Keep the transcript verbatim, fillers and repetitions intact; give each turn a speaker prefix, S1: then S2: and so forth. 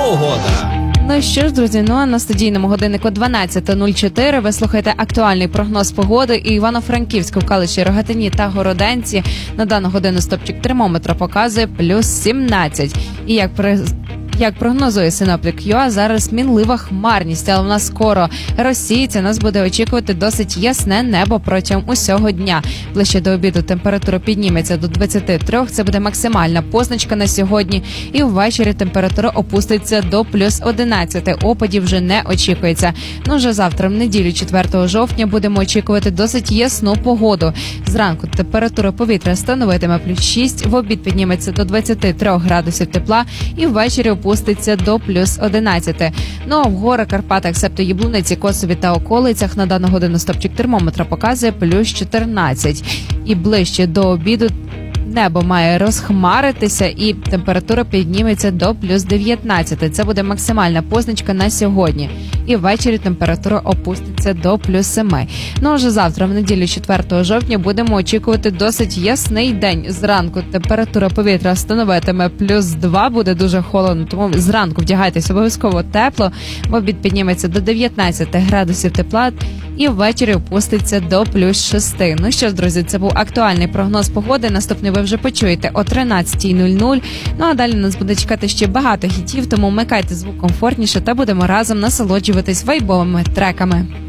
S1: погода.
S2: Ну що ж, друзі, ну а на студійному годиннику дванадцята нуль чотири ви слухаєте актуальний прогноз погоди. І Івано-Франківську, в Калуші, Рогатині та Городенці на дану годину стопчик термометра показує плюс сімнадцять. І як при... Як прогнозує Синоптик ЮА, зараз мінлива хмарність, але вона скоро розсіється. Нас буде очікувати досить ясне небо протягом усього дня. Ближче до обіду температура підніметься до двадцяти трьох, це буде максимальна позначка на сьогодні. І ввечері температура опуститься до плюс одинадцяти, опадів вже не очікується. Ну, вже завтра, в неділю, четвертого жовтня, будемо очікувати досить ясну погоду. Зранку температура повітря становитиме плюс шість, в обід підніметься до двадцяти трьох градусів тепла і ввечері опуститься до плюс одинадцяти. Ну а в горах, Карпатах, себто Яблуниці, Косові та околицях на дану годину стопчик термометра показує плюс чотирнадцять. І ближче до обіду небо має розхмаритися і температура підніметься до плюс дев'ятнадцяти. Це буде максимальна позначка на сьогодні. І ввечері температура опуститься до плюс семи. Ну а вже завтра, в неділю, четвертого жовтня, будемо очікувати досить ясний день. Зранку температура повітря становитиме плюс два, буде дуже холодно, тому зранку вдягайтесь обов'язково тепло. В обід підніметься до дев'ятнадцяти градусів тепла і ввечері опуститься до плюс шести. Ну що ж, друзі, це був актуальний прогноз погоди. Наступний ви вже почуєте о тринадцятій нуль нуль. Ну а далі нас буде чекати ще багато хітів, тому вмикайте звук комфортніше та будемо разом насолоджуватись вайбовими треками.